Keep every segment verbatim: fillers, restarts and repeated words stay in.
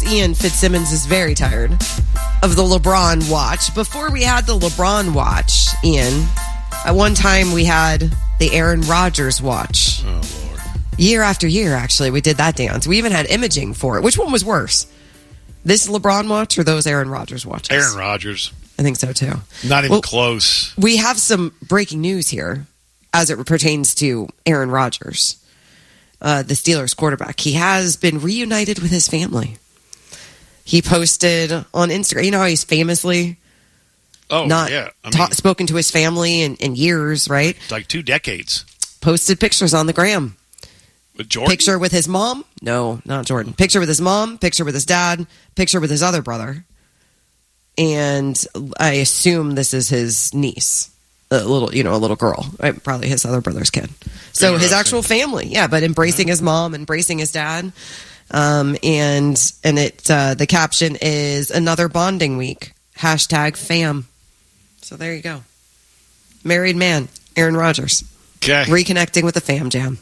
Ian Fitzsimmons is very tired of the LeBron watch. Before we had the LeBron watch, Ian, at one time we had the Aaron Rodgers watch. Oh, Lord. Year after year, actually, we did that dance. We even had imaging for it. Which one was worse? This LeBron watch or those Aaron Rodgers watches? Aaron Rodgers. I think so, too. Not even well, close. We have some breaking news here as it pertains to Aaron Rodgers, uh, the Steelers quarterback. He has been reunited with his family. He posted on Instagram. You know how he's famously oh, not yeah. I mean, ta- spoken to his family in, in years, right? Like two decades. Posted pictures on the gram. With Jordan? Picture with his mom. No, not Jordan. Picture with his mom. Picture with his dad. Picture with his other brother. And I assume this is his niece. A little, you know, a little girl. Right? Probably his other brother's kid. So his actual family. Yeah, but embracing his mom, embracing his dad. Um, and and it uh, the caption is another bonding week. Hashtag fam. So there you go. Married man, Aaron Rodgers. Okay. Reconnecting with the fam jam.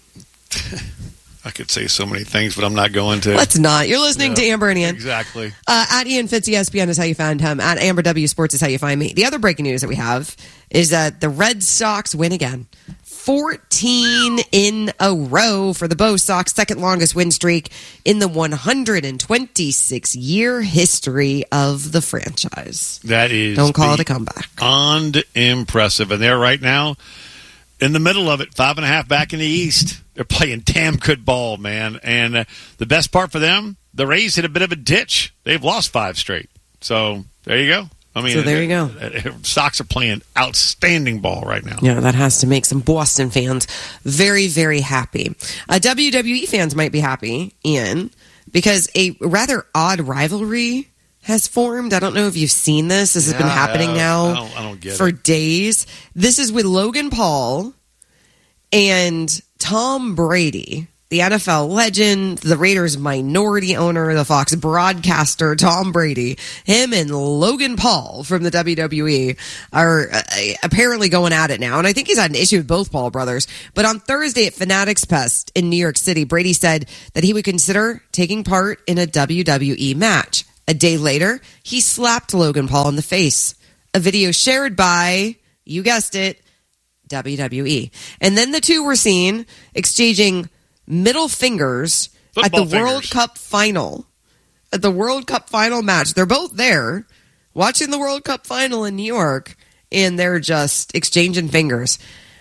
I could say so many things, but I'm not going to. Let's not. You're listening Yeah, to Amber and Ian. Exactly. Uh, at Ian Fitz E S P N is how you find him. At Amber W Sports is how you find me. The other breaking news that we have is that the Red Sox win again. fourteen in a row for the Bo Sox, second longest win streak in the one hundred twenty-six year history of the franchise. That is Don't call it a comeback. beyond impressive. And they're right now in the middle of it, five and a half back in the East. They're playing damn good ball, man. And uh, the best part for them, the Rays hit a bit of a ditch. They've lost five straight. So there you go. I mean, So there you go. Uh, uh, Sox are playing outstanding ball right now. Yeah, that has to make some Boston fans very, very happy. Uh, W W E fans might be happy, Ian, because a rather odd rivalry has formed. I don't know if you've seen this. This has Yeah, been happening I now don't, I don't get for it. days. This is with Logan Paul and Tom Brady, the N F L legend, the Raiders minority owner, the Fox broadcaster, Tom Brady. Him and Logan Paul from the W W E are uh, apparently going at it now. And I think he's had an issue with both Paul brothers. But on Thursday at Fanatics Fest in New York City, Brady said that he would consider taking part in a W W E match. A day later, he slapped Logan Paul in the face. A video shared by, you guessed it, W W E. And then the two were seen exchanging middle fingers Football at the fingers. World Cup final. At the World Cup final match. They're both there watching the World Cup final in New York, and they're just exchanging fingers.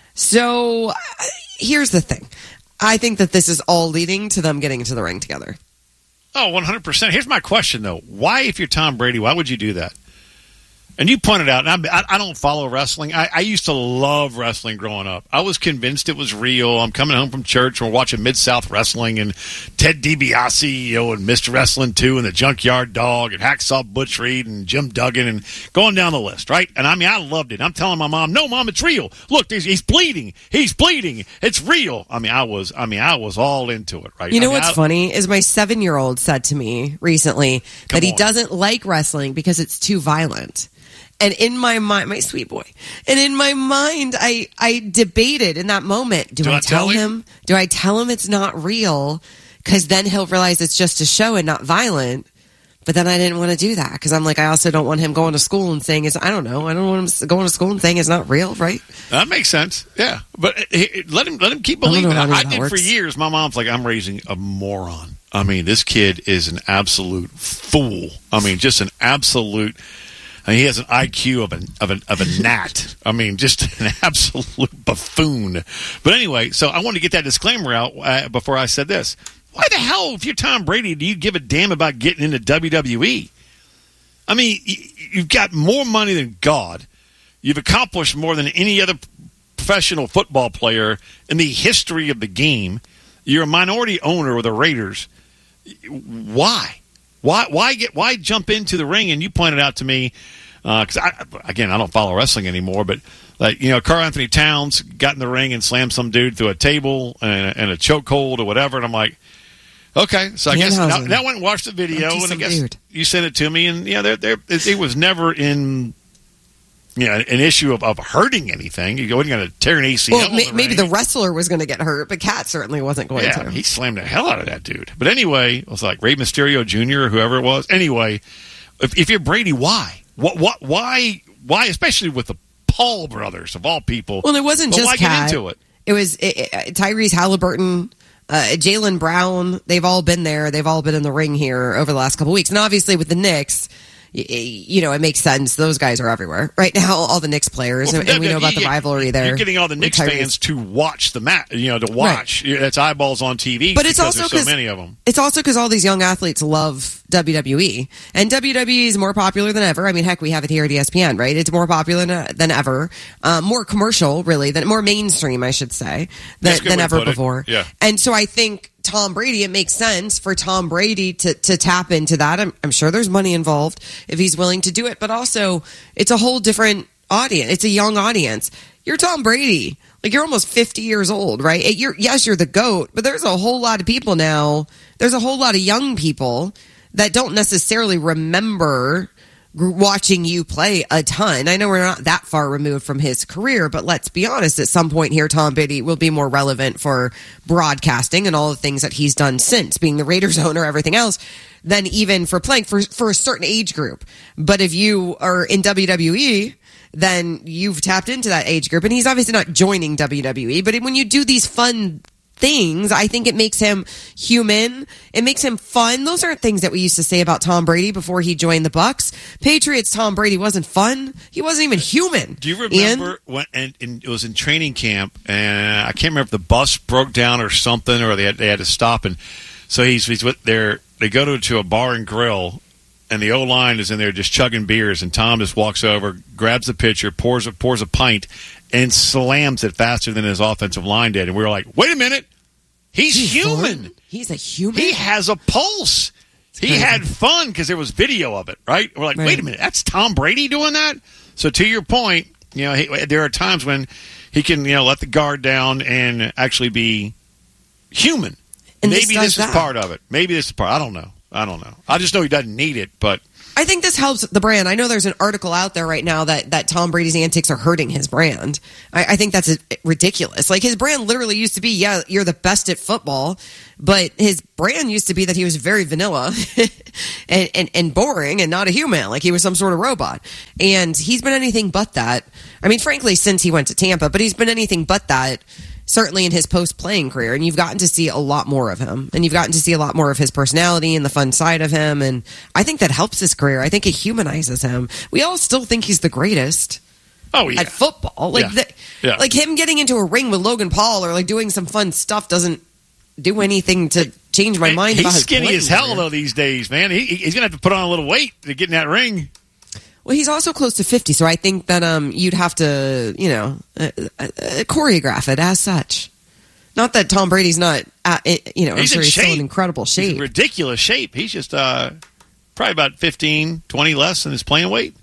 So uh, here's the thing. I think that this is all leading to them getting into the ring together. Oh, one hundred percent. Here's my question, though. Why, if you're Tom Brady, why would you do that? And you pointed out, and I, I don't follow wrestling. I, I used to love wrestling growing up. I was convinced it was real. I'm coming home from church and we're watching Mid-South Wrestling and Ted DiBiase, you know, and Mister Wrestling two and the Junkyard Dog and Hacksaw Butch Reed and Jim Duggan and going down the list, right? And I mean, I loved it. I'm telling my mom, no, Mom, it's real. Look, he's, he's bleeding. He's bleeding. It's real. I mean, I was, I mean, I was all into it, right? You know I mean, what's I, funny is my seven-year-old said to me recently Come that he on. doesn't like wrestling because it's too violent. And in my mind, my sweet boy, and in my mind, I, I debated in that moment, do, Do I, I tell tell him? him? Do I tell him it's not real? Because then he'll realize it's just a show and not violent. But then I didn't want to do that because I'm like, I also don't want him going to school and saying it's, I don't know, I don't want him going to school and saying it's not real, right? That makes sense. Yeah, but uh, he- let him let him keep I don't know believing. how I, that I did for works. years. My mom's like, I'm raising a moron. I mean, this kid is an absolute fool. I mean, just an absolute. I mean, he has an I Q of a of a of a gnat. I mean, just an absolute buffoon. But anyway, so I wanted to get that disclaimer out uh, before I said this. Why the hell, if you're Tom Brady, do you give a damn about getting into W W E? I mean, you've got more money than God. You've accomplished more than any other professional football player in the history of the game. You're a minority owner of the Raiders. Why? Why? Why get? Why jump into the ring? And you pointed out to me, because I, again, I don't follow wrestling anymore, but like you know, Karl Anthony Towns got in the ring and slammed some dude through a table and, and a chokehold or whatever, and I'm like. Okay, so I guess now, now I went and watched the video, and I guess weird. you sent it to me, and yeah, there, there, it, it was never in you know, an issue of, of hurting anything. You wasn't going to tear an A C L. Well, may, the maybe ring. the wrestler was going to get hurt, but Cat certainly wasn't going yeah, to. he slammed the hell out of that dude. But anyway, it was like Rey Mysterio Junior or whoever it was. Anyway, if, if you're Brady, why? What? What? Why? Why? Especially with the Paul brothers of all people. Well, it wasn't but just why Cat. get into it? It was it, it, Tyrese Halliburton, uh, Jaylen Brown. They've all been there. They've all been in the ring here over the last couple of weeks. And obviously with the Knicks, y- you know, it makes sense. Those guys are everywhere right now. All the Knicks players, Well, and, and we know about the you- rivalry there. You're getting all the with Knicks Tyrese. fans to watch the match. You know, to watch. Yeah, That's eyeballs on T V. But it's because also there's so 'cause- many of them. It's also because all these young athletes love W W E, and W W E is more popular than ever. I mean, heck, we have it here at E S P N, right? It's more popular than, than ever, um, more commercial, really, than more mainstream, I should say, than, That's a good than way to ever put it. before. Yeah. And so I think Tom Brady, it makes sense for Tom Brady to to tap into that. I'm, I'm sure there's money involved if he's willing to do it, but also it's a whole different audience. It's a young audience. You're Tom Brady. Like, you're almost fifty years old, right? You're, yes, you're the GOAT, but there's a whole lot of people now. There's a whole lot of young people that don't necessarily remember gr- watching you play a ton. I know we're not that far removed from his career, but let's be honest, at some point here, Tom Brady will be more relevant for broadcasting and all the things that he's done since being the Raiders owner, everything else, than even for playing for, for a certain age group. But if you are in W W E, then you've tapped into that age group. And he's obviously not joining W W E, but when you do these fun things, I think it makes him human. It makes him fun. Those aren't things that we used to say about Tom Brady before he joined the Bucks. Patriots Tom Brady wasn't fun. He wasn't even human. Do you remember Ian? when and, and it was in training camp, and I can't remember if the bus broke down or something, or they had, they had to stop, and so he's he's with their they go to, to a bar and grill, and the O line is in there just chugging beers, and Tom just walks over, grabs the pitcher, pours a pours a pint, and slams it faster than his offensive line did, and we were like, wait a minute, he's, He's human. fun. He's a human. He has a pulse. He crazy. had fun because there was video of it, right? We're like, Right. wait a minute, that's Tom Brady doing that? So to your point, you know, he, there are times when he can, you know, let the guard down and actually be human. And this Maybe does this, is that. part of it. Maybe this is part. I don't know. I don't know. I just know he doesn't need it, but I think this helps the brand. I know there's an article out there right now that, that Tom Brady's antics are hurting his brand. I, I think that's a, ridiculous. Like, his brand literally used to be, yeah, you're the best at football, but his brand used to be that he was very vanilla and, and, and boring and not a human. Like, he was some sort of robot. And he's been anything but that. I mean, frankly, since he went to Tampa, but he's been anything but that. Certainly in his post-playing career, and you've gotten to see a lot more of him, and you've gotten to see a lot more of his personality and the fun side of him, and I think that helps his career. I think it humanizes him. We all still think he's the greatest oh yeah, at football. Like, Yeah. the, Yeah. like him getting into a ring with Logan Paul or like doing some fun stuff doesn't do anything to change my mind he's about his skinny playing as hell career. though these days, man. He, he's gonna have to put on a little weight to get in that ring. Well, he's also close to fifty, so I think that um you'd have to, you know, uh, uh, uh, choreograph it as such. Not that Tom Brady's not, at, you know, I'm He's sure in he's still shape. in incredible He's shape. in ridiculous shape. He's just uh, probably about fifteen, twenty less than his playing weight.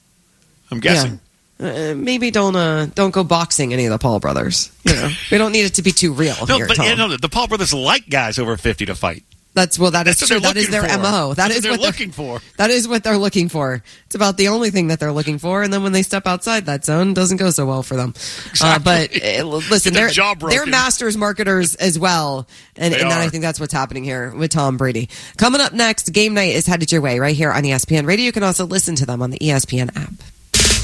I'm guessing. Uh, maybe don't uh, don't go boxing any of the Paul brothers. You know, we don't need it to be too real No, here, but Tom. yeah, no, the Paul brothers like guys over fifty to fight. That's well, that is That's what true. they're That is their looking for. M O. That That's is what they're what they're looking for. That is what they're looking for. It's about the only thing that they're looking for, and then when they step outside that zone, doesn't go so well for them. Uh, but uh, listen, Get their they're jaw broken. they're masters marketers as well, and, They and then I are. think that's what's happening here with Tom Brady. Coming up next, game night is headed your way right here on E S P N Radio. You can also listen to them on the E S P N app.